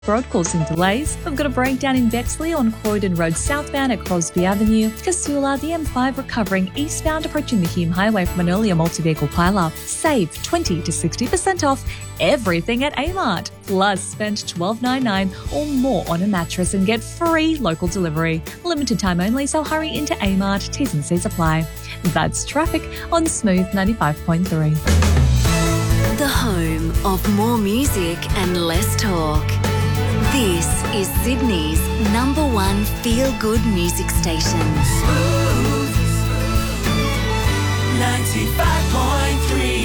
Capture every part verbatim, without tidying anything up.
Road causing delays. We've got a breakdown in Bexley on Croydon Road southbound at Crosby Avenue. Casula, the M five recovering eastbound approaching the Hume Highway from an earlier multi-vehicle pile-up. Save twenty to sixty percent off everything at Amart. Plus, spend twelve ninety-nine or more on a mattress and get free local delivery. Limited time only, so hurry into Amart. T's and C's apply. That's traffic on Smooth ninety-five point three. The home of more music and less talk. This is Sydney's number one feel-good music station. Smooth ninety-five point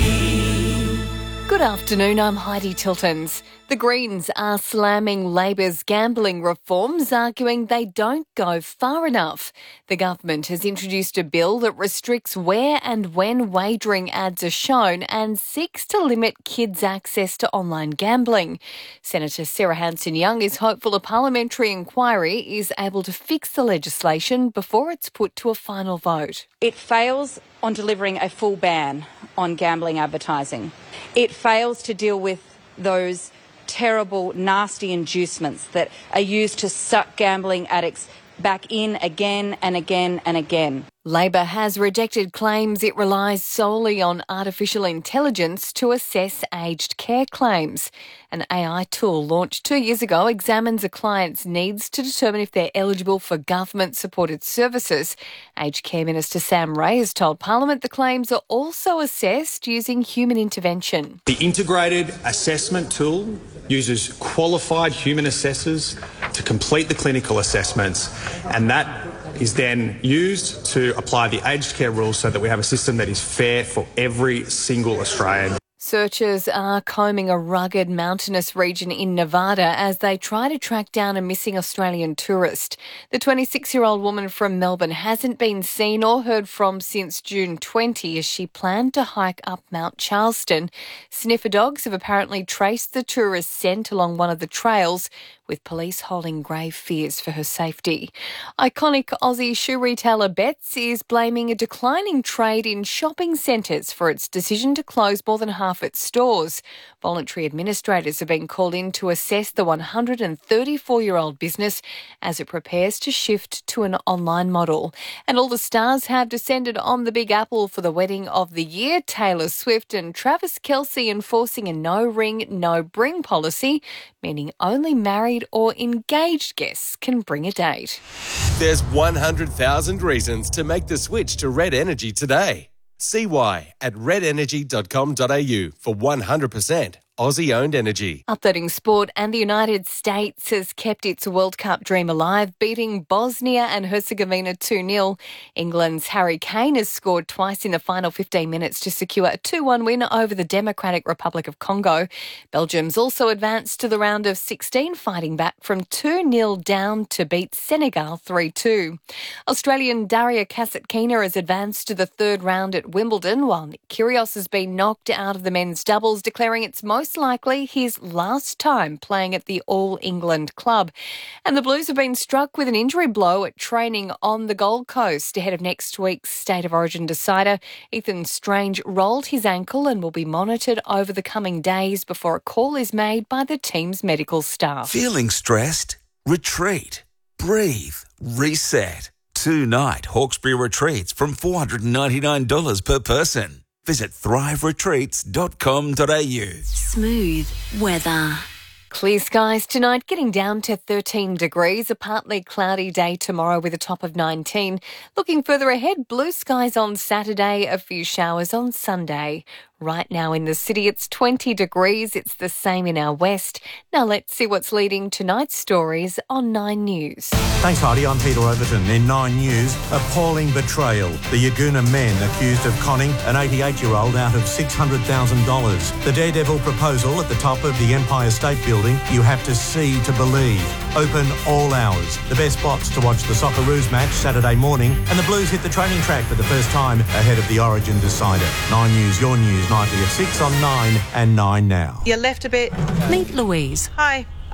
three. Good afternoon, I'm Heidi Tiltons. The Greens are slamming Labor's gambling reforms, arguing they don't go far enough. The government has introduced a bill that restricts where and when wagering ads are shown and seeks to limit kids' access to online gambling. Senator Sarah Hanson-Young is hopeful a parliamentary inquiry is able to fix the legislation before it's put to a final vote. It fails on delivering a full ban on gambling advertising. It fails to deal with those terrible, nasty inducements that are used to suck gambling addicts back in again and again and again. Labor has rejected claims it relies solely on artificial intelligence to assess aged care claims. An A I tool launched two years ago examines a client's needs to determine if they're eligible for government-supported services. Aged Care Minister Sam Ray has told Parliament the claims are also assessed using human intervention. The integrated assessment tool uses qualified human assessors to complete the clinical assessments, and that is then used to apply the aged care rules so that we have a system that is fair for every single Australian. Searchers are combing a rugged mountainous region in Nevada as they try to track down a missing Australian tourist. The twenty-six-year-old woman from Melbourne hasn't been seen or heard from since June twentieth as she planned to hike up Mount Charleston. Sniffer dogs have apparently traced the tourist's scent along one of the trails, with police holding grave fears for her safety. Iconic Aussie shoe retailer Betts is blaming a declining trade in shopping centres for its decision to close more than half its stores. Voluntary administrators have been called in to assess the one hundred thirty-four-year-old business as it prepares to shift to an online model. And all the stars have descended on the Big Apple for the wedding of the year. Taylor Swift and Travis Kelce enforcing a no-ring, no-bring policy, meaning only married or engaged guests can bring a date. There's one hundred thousand reasons to make the switch to Red Energy today. See why at red energy dot com dot a u for one hundred percent Aussie-owned energy. Updating sport, and the United States has kept its World Cup dream alive, beating Bosnia and Herzegovina two nil. England's Harry Kane has scored twice in the final fifteen minutes to secure a two one win over the Democratic Republic of Congo. Belgium's also advanced to the round of sixteen, fighting back from two nil down to beat Senegal three two. Australian Daria Kasatkina has advanced to the third round at Wimbledon, while Nick Kyrgios has been knocked out of the men's doubles, declaring it's most likely his last time playing at the All England club. And the Blues have been struck with an injury blow at training on the Gold Coast ahead of next week's State of Origin decider. Ethan Strange rolled his ankle and will be monitored over the coming days before a call is made by the team's medical staff. Feeling stressed? Retreat. Breathe. Reset. Two-night Hawkesbury retreats from four hundred ninety-nine dollars per person. Visit thrive retreats dot com dot a u. Smooth weather. Clear skies tonight, getting down to thirteen degrees. A partly cloudy day tomorrow with a top of nineteen. Looking further ahead, blue skies on Saturday, a few showers on Sunday. Right now in the city, it's twenty degrees. It's the same in our west. Now let's see what's leading tonight's stories on Nine News. Thanks, Heidi. I'm Peter Overton. In Nine News, appalling betrayal. The Yaguna men accused of conning an eighty-eight-year-old out of six hundred thousand dollars. The daredevil proposal at the top of the Empire State Building. You have to see to believe. Open all hours. The best spots to watch the Socceroos match Saturday morning. And the Blues hit the training track for the first time ahead of the Origin decider. Nine News, your news, nightly at six on nine and nine now. You left a bit. Meet Louise. Hi.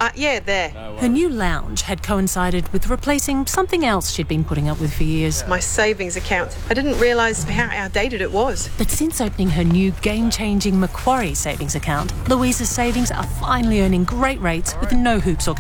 Uh, yeah, there. Her new lounge had coincided with replacing something else she'd been putting up with for years. My savings account. I didn't realise how outdated it was. But since opening her new game-changing Macquarie savings account, Louisa's savings are finally earning great rates with no hoops or